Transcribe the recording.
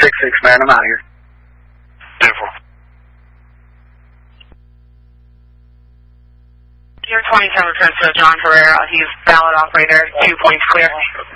man. I'm out of here. Beautiful. Your 27 to John Herrera. He's valid operator. 2 points clear.